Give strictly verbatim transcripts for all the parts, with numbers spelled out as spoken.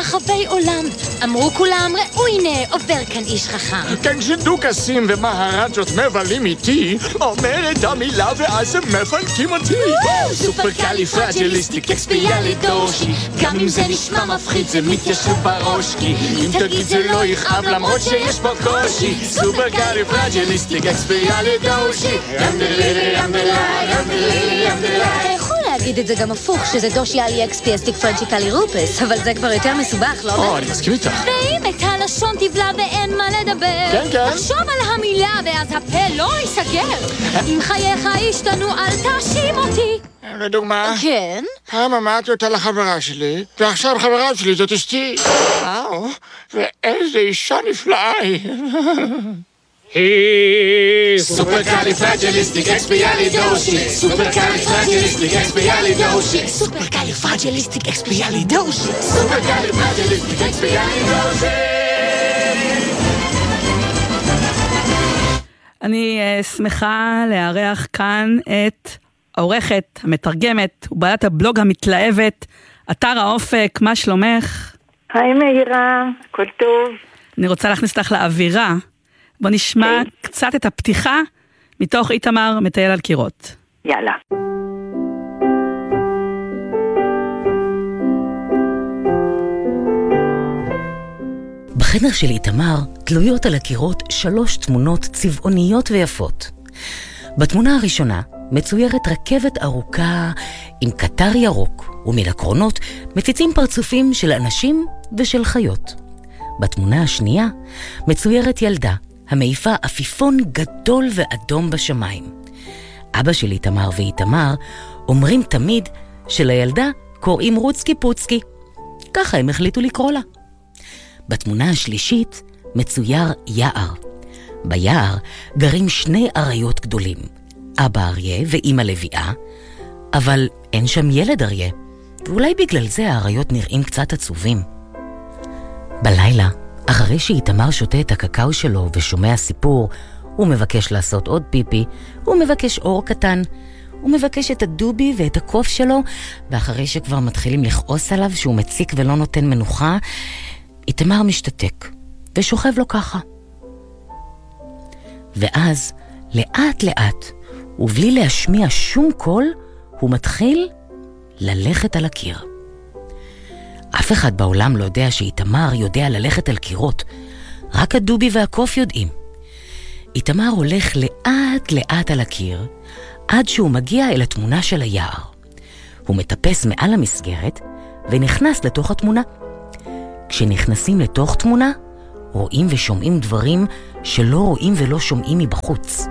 ברחבי עולם. אמרו כולם, ראו הנה, עובר כאן איש חכם. כן, כשדוכסים ומהרג'ות מבלים איתי, אומרת המילה ואז הם מפנקים אותי. סופרקליפרג'ליסטיק אקספיאלידושי, גם אם זה נשמע מפחיד זה מתיישב בראש, כי אם תגיד זה לא יכאב למרות שיש פה קושי. סופרקליפרג'ליסטיק אקספיאלידושי, ימדלילי ימדלי ימדלילי ימדלי. יכול להגיד את זה גם הפוך, שזה דושי אלי אקספיאסטיק פרנצ'יקלי רופס, אבל זה כבר יותר מסובך, לא? או, אני מסכים איתך. ואם את הלשון תבלע ואין מה לדבר, כן, כן. תחשוב על המילה ואז הפה לא ייסגר. אם חייך השתנו אל תאשים אותי. לדוגמה? כן? אמרתי אותה לחברה שלי, ועכשיו חברה שלי זאת אשתי. וואו, ואיזה אישה נפלאה היא. היא סופרקליפרג'ליסטיק אקספיאלידושי, סופרקליפרג'ליסטיק אקספיאלידושי, סופרקליפרג'ליסטיק אקספיאלידושי, סופרקליפרג'ליסטיק אקספיאלידושי. אני שמחה לארח כאן את העורכת, המתרגמת ובעלת הבלוג המתלהבת, אתר האופק. מה שלומך? היי מאירה, הכל טוב. אני רוצה להכניס לך לאווירה. בוא נשמע okay. קצת את הפתיחה מתוך איתמר מטייל על קירות. יאללה. בחדר של איתמר תלויות על הקירות שלוש תמונות צבעוניות ויפות. בתמונה הראשונה מצוירת רכבת ארוכה עם קטר ירוק, ומן הקרונות מציצים פרצופים של אנשים ושל חיות. בתמונה השנייה מצוירת ילדה המעיפה עפיפון גדול ואדום בשמיים. אבא של איתמר ואיתמר אומרים תמיד שלילדה קוראים רוצקי פוצקי. ככה הם החליטו לקרוא לה. בתמונה השלישית מצויר יער. ביער גרים שני אריות גדולים, אבא אריה ואמא לביאה, אבל אין שם ילד אריה, ואולי בגלל זה האריות נראים קצת עצובים. בלילה, אחרי שאיתמר שותה את הקקאו שלו ושומע סיפור, הוא מבקש לעשות עוד פיפי, הוא מבקש אור קטן, הוא מבקש את הדובי ואת הקוף שלו, ואחרי שכבר מתחילים לכעוס עליו שהוא מציק ולא נותן מנוחה, איתמר משתתק ושוכב לו ככה. ואז, לאט לאט, ובלי להשמיע שום קול, הוא מתחיל ללכת על הקיר. אף אחד בעולם לא יודע שאיתמר יודע ללכת על קירות. רק הדובי והקוף יודעים. איתמר הולך לאט לאט על הקיר, עד שהוא מגיע אל התמונה של היער. הוא מטפס מעל המסגרת ונכנס לתוך התמונה. כשנכנסים לתוך תמונה, רואים ושומעים דברים שלא רואים ולא שומעים מבחוץ.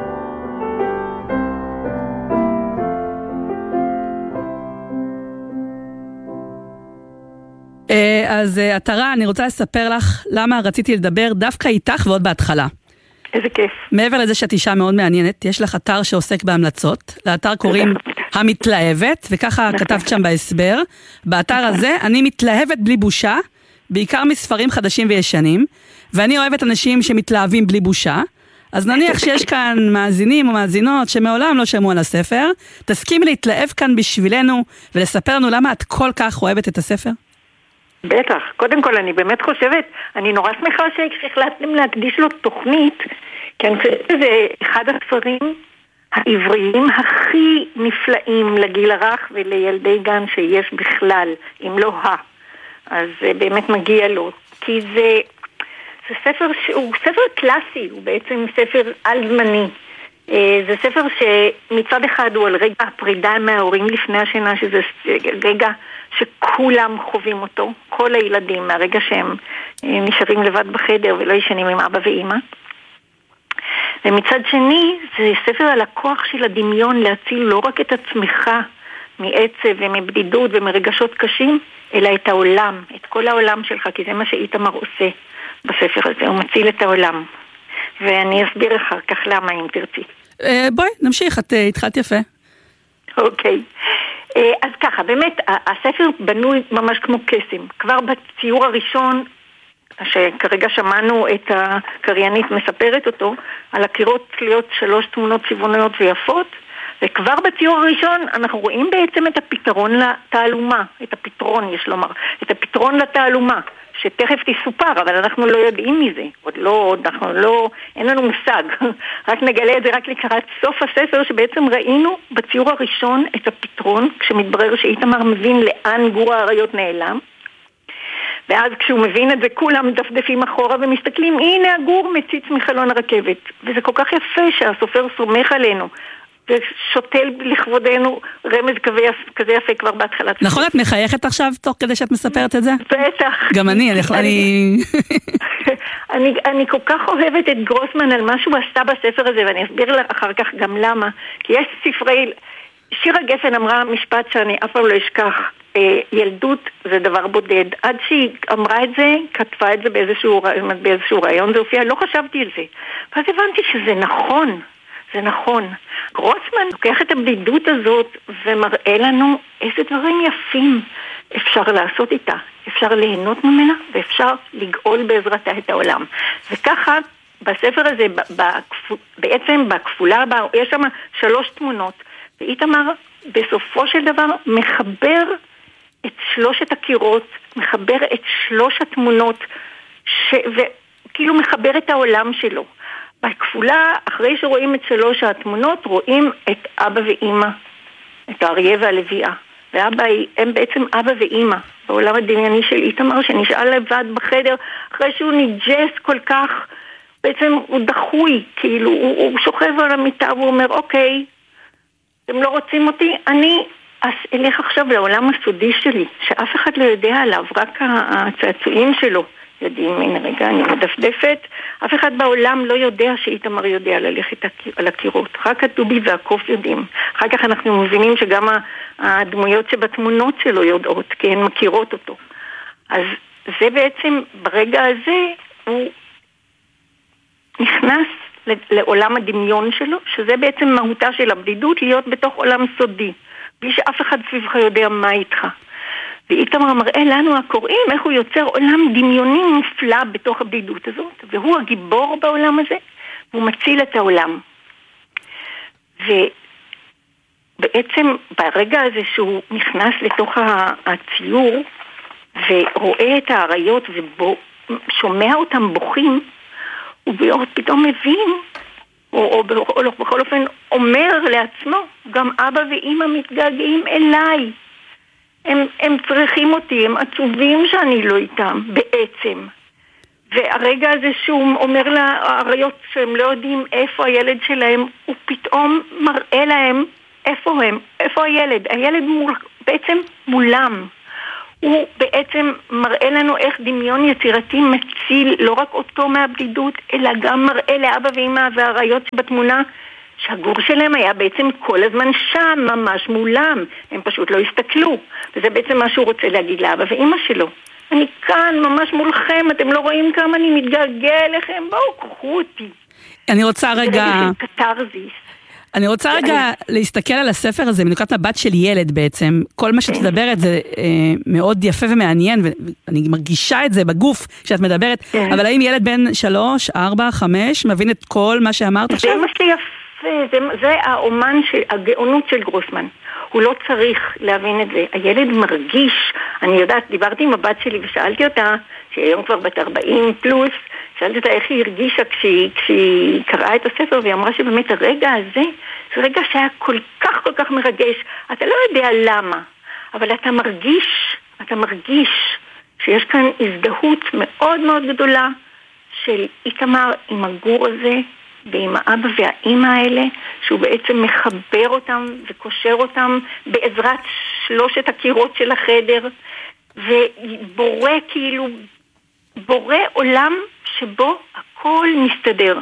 אז אתרה, אני רוצה לספר לך למה רציתי לדבר דווקא איתך ועוד בהתחלה. איזה כיף. מעבר לזה שאת אישה מאוד מעניינת, יש לך אתר שעוסק בהמלצות. לאתר קוראים המתלהבת, וככה כתבת שם בהסבר. באתר הזה אני מתלהבת בלי בושה, בעיקר מספרים חדשים וישנים, ואני אוהבת אנשים שמתלהבים בלי בושה. אז נניח שיש כאן מאזינים או מאזינות שמעולם לא שמעו על הספר, תסכימי להתלהב כאן בשבילנו ולספר לנו למה את כל כך אוהבת את הספר? בטח. קודם כל, אני באמת חושבת, אני נורא שמחה שהחלטתם להקדיש לו תוכנית, כי אני חושבת שזה אחד הספרים העבריים הכי נפלאים לגיל הרך ולילדי גן שיש בכלל, אם לא ה. אז באמת מגיע לו. כי זה, זה ספר שהוא ספר קלאסי, הוא בעצם ספר על-זמני. זה ספר שמצד אחד הוא על רגע הפרידה מההורים לפני השינה, שזה רגע שכולם חווים אותו, כל הילדים, מהרגע שהם נשארים לבד בחדר ולא ישנים עם אבא ואמא. ומצד שני, זה ספר על הכוח של הדמיון להציל לא רק את עצמך מעצב ומבדידות ומרגשות קשים, אלא את העולם, את כל העולם שלך, כי זה מה שאיתמר עושה בספר הזה, הוא מציל את העולם. ואני אסביר אחר כך למה, אם תרצי. בואי, נמשיך, את התחלת יפה. אוקיי. אז ככה, באמת, הספר בנוי ממש כמו קסם. כבר בציור הראשון, שכרגע שמענו את הקריינית מספרת אותו, על הקירות צליות שלוש תמונות צבעוניות ויפות, וכבר בציור הראשון אנחנו רואים בעצם את הפתרון לתעלומה, את הפתרון יש לומר, את הפתרון לתעלומה, שתכף תסופר, אבל אנחנו לא יודעים מזה. עוד לא, עוד אנחנו לא, אין לנו מושג. רק נגלה את זה רק לקראת סוף הספר, שבעצם ראינו בציור הראשון את הפתרון, כשמתברר שאיתמר מבין לאן גור האריות נעלם. ואז כשהוא מבין את זה, כולם דפדפים אחורה ומסתכלים, הנה הגור מציץ מחלון הרכבת. וזה כל כך יפה שהסופר סומך עלינו. ושותל לכבודנו רמז כזה יפה כבר בהתחלת. נכון, את מחייכת עכשיו תוך כדי שאת מספרת את זה? בטח. גם אני, אני... אני, אני כל כך אוהבת את גרוסמן על מה שהוא עשתה בספר הזה, ואני אסביר לך אחר כך גם למה. כי יש ספרי... שירה גפן אמרה משפט שאני אף פעם לא אשכח, ילדות זה דבר בודד. עד שהיא אמרה את זה, כתבה את זה באיזשהו, באיזשהו רעיון, זה הופיע, לא חשבתי על זה. ואז הבנתי שזה נכון. זה נכון. גרוסמן לוקח את הבדידות הזאת ומראה לנו איזה דברים יפים אפשר לעשות איתה. אפשר ליהנות ממנה ואפשר לגאול בעזרתה את העולם. וככה בספר הזה, בעצם בכפולה הבאה, יש שם שלוש תמונות. ואיתמר בסופו של דבר מחבר את שלושת הקירות, מחבר את שלוש התמונות, ש... וכאילו מחבר את העולם שלו. בכפולה, אחרי שרואים את שלוש התמונות, רואים את אבא ואמא, את האריה והלוויה. ואבא, הם בעצם אבא ואמא, בעולם הדמייני של איתמר, שנשאל לבד בחדר, אחרי שהוא ניג'ס כל כך, בעצם הוא דחוי, כאילו, הוא, הוא שוכב על המיטה, והוא אומר, אוקיי, אתם לא רוצים אותי, אני אלך עכשיו לעולם הסודי שלי, שאף אחד לא יודע עליו, רק הצעצועים שלו. יודעים, הנה רגע, אני מדפדפת. אף אחד בעולם לא יודע שאיתמר יודע ללכת על הקירות. רק הדובי והקוף יודעים. אחר כך אנחנו מבינים שגם הדמויות שבתמונות שלו יודעות, כי הן מכירות אותו. אז זה בעצם, ברגע הזה, הוא נכנס לעולם הדמיון שלו, שזה בעצם מהותה של הבדידות, להיות בתוך עולם סודי, בלי שאף אחד סביבך יודע מה איתך. ואיתמר מראה לנו הקוראים איך הוא יוצר עולם דמיוני מופלא בתוך הבדידות הזאת, והוא הגיבור בעולם הזה, והוא מציל את העולם. ובעצם ברגע הזה שהוא נכנס לתוך הציור, ורואה את האריות ושומע אותם בוכים, הוא פתאום מבין, או, או, או, או בכל אופן אומר לעצמו, גם אבא ואמא מתגעגעים אליי. הם, הם צריכים אותי, הם עצובים שאני לא איתם, בעצם. והרגע הזה שהוא אומר לאריות שהם לא יודעים איפה הילד שלהם, הוא פתאום מראה להם איפה הם, איפה הילד. הילד מול, בעצם מולם. הוא בעצם מראה לנו איך דמיון יצירתי מציל לא רק אותו מהבדידות, אלא גם מראה לאבא ואמא והאריות שבתמונה, שהגור שלהם היה בעצם כל הזמן שם, ממש מולם. הם פשוט לא הסתכלו. וזה בעצם מה שהוא רוצה להגיד לאבא ואמא שלו. אני כאן, ממש מולכם, אתם לא רואים כמה אני מתגעגע אליכם, בואו, קחו אותי. אני רוצה רגע... זה קטרזיס. אני רוצה רגע להסתכל על הספר הזה, מנקודת מבט של ילד בעצם. כל מה שאת מדברת זה אה, מאוד יפה ומעניין, ואני מרגישה את זה בגוף כשאת מדברת, אבל האם ילד בן שלוש, ארבע, חמש, מבין את כל מה שאמרת עכשיו? זה מה שיפה. זה, זה האומן, של, הגאונות של גרוסמן. הוא לא צריך להבין את זה. הילד מרגיש, אני יודעת, דיברתי עם הבת שלי ושאלתי אותה, שהיום כבר בת ארבעים פלוס, שאלתי אותה איך היא הרגישה כשהיא, כשהיא קראה את הספר, והיא אמרה שבאמת הרגע הזה, זה רגע שהיה כל כך כל כך מרגש. אתה לא יודע למה, אבל אתה מרגיש, אתה מרגיש שיש כאן הזדהות מאוד מאוד גדולה של איתמר עם הגור הזה, ועם האבא והאמא האלה, שהוא בעצם מחבר אותם וקושר אותם בעזרת שלושת הקירות של החדר, ובורא כאילו, בורא עולם שבו הכל מסתדר.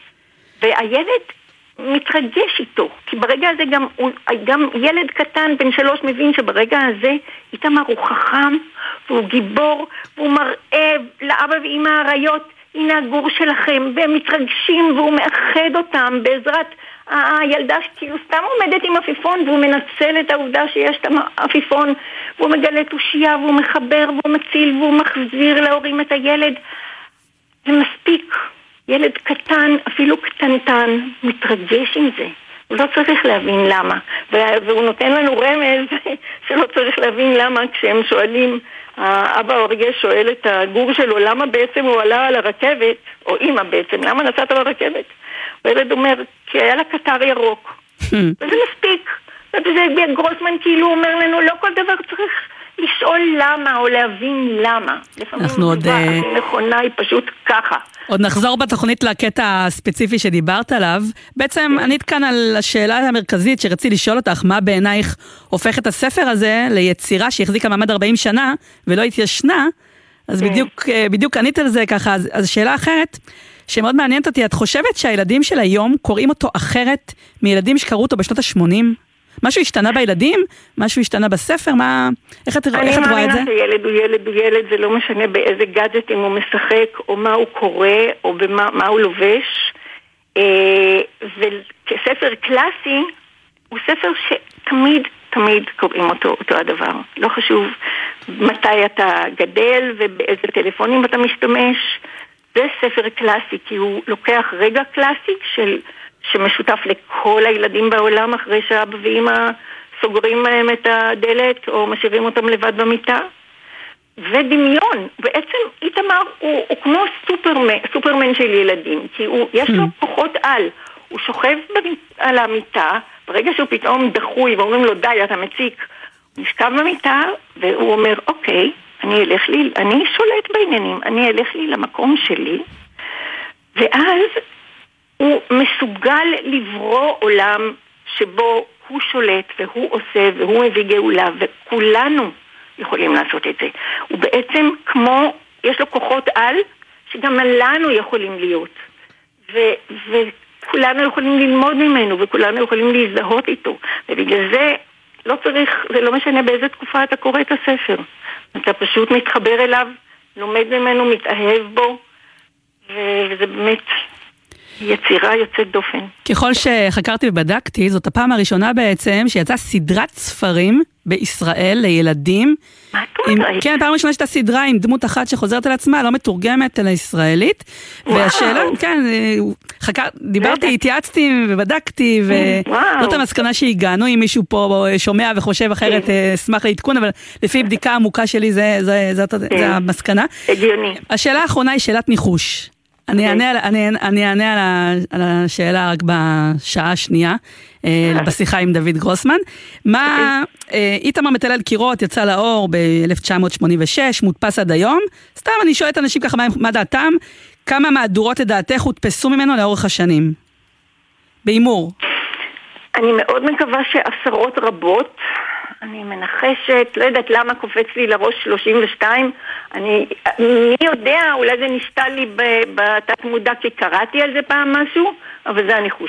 והילד מתרגש איתו, כי ברגע הזה גם, גם ילד קטן בן שלוש מבין שברגע הזה איתמר הוא חכם, והוא גיבור, והוא מראה לאבא ואמא האריות, הנה הגור שלכם, והם מתרגשים, והוא מאחד אותם בעזרת הילדה שכאילו סתם עומדת עם אפיפון, והוא מנצל את העובדה שיש את האפיפון, והוא מגלה תושייה, והוא מחבר, והוא מציל, והוא מחזיר להורים את הילד. זה מספיק. ילד קטן, אפילו קטנטן, מתרגש עם זה. הוא לא צריך להבין למה. והוא נותן לנו רמז שלא צריך להבין למה כשהם שואלים האבא אריה שואל את הגור שלו, למה בעצם הוא עלה על הרכבת, או אמא בעצם, למה נסעת על הרכבת? והילד אומר, כי היה לה קטר ירוק. וזה מספיק. וזה גרוסמן כאילו אומר לנו, לא כל דבר צריך לשאול למה, או להבין למה. אנחנו עוד... נכונה היא פשוט ככה. עוד נחזור בתוכנית לקטע הספציפי שדיברת עליו. בעצם ענית כאן על השאלה המרכזית שרציתי לשאול אותך, מה בעינייך הופך את הספר הזה ליצירה שהחזיקה מעמד ארבעים שנה ולא התיישנה, אז בדיוק, בדיוק ענית על זה ככה. אז, אז שאלה אחרת שמאוד מעניינת אותי, את חושבת שהילדים של היום קוראים אותו אחרת מילדים שקראו אותו בשנות ה-שמונים? משהו השתנה בילדים? משהו השתנה בספר? מה... איך את, איך את רואה את זה? אני מאמינה שילד הוא ילד הוא ילד, זה לא משנה באיזה גאדג'טים הוא משחק, או מה הוא קורא, או במה, מה הוא לובש. אה, וכספר קלאסי, הוא ספר שתמיד, תמיד קוראים אותו, אותו הדבר. לא חשוב מתי אתה גדל ובאיזה טלפונים אתה משתמש. זה ספר קלאסי, כי הוא לוקח רגע קלאסי של... שמשותף לכל הילדים בעולם אחרי שאבא ואמא סוגרים להם את הדלת או משאירים אותם לבד במיטה. ודמיון, בעצם איתמר הוא, הוא כמו סופרמן, סופרמן של ילדים, כי הוא, יש לו כוחות על, הוא שוכב על המיטה, ברגע שהוא פתאום דחוי ואומרים לו די אתה מציק, הוא נשכב במיטה והוא אומר אוקיי, אני אלך לי, אני שולט בעניינים, אני אלך לי למקום שלי, ואז הוא מסוגל לברוא עולם שבו הוא שולט והוא עושה והוא מביא גאולה, וכולנו יכולים לעשות את זה. הוא בעצם כמו, יש לו כוחות על שגם לנו יכולים להיות, ו- וכולנו יכולים ללמוד ממנו וכולנו יכולים להזדהות איתו, ובגלל זה לא צריך, זה לא משנה באיזה תקופה אתה קורא את הספר, אתה פשוט מתחבר אליו, לומד ממנו, מתאהב בו, וזה באמת יצירה יוצאת דופן. ככל שחקרתי ובדקתי, זאת הפעם הראשונה בעצם שיצאה סדרת ספרים בישראל לילדים. מה את אומרת? כן, פעם ראשונה שהייתה סדרה עם דמות אחת שחוזרת על עצמה, לא מתורגמת אלא ישראלית. והשאלה, כן, חקר, דיברתי, התייעצתי ובדקתי, וזאת המסקנה שהגענו. אם מישהו פה שומע וחושב אחרת, אשמח להתקון, אבל לפי בדיקה עמוקה שלי, זאת המסקנה. הגיוני. השאלה האחרונה היא שאלת ניחוש. אני אענה, אני, אני אענה על, ה, על השאלה רק בשעה השנייה, בשיחה עם דוד גרוסמן. מה, איתמר מטייל על קירות יצא לאור ב-אלף תשע מאות שמונים ושש, מודפס עד היום. סתם אני שואלת אנשים ככה, מה, מה דעתם? כמה מהדורות לדעתך הודפסו ממנו לאורך השנים? באימור. אני מאוד מקווה שעשרות רבות, אני מנחשת, לא יודעת למה קופץ לי לראש שלושים ושתיים, אני, מי יודע, אולי זה נשתה לי בתת מודע כי קראתי על זה פעם משהו, אבל זה הניחוש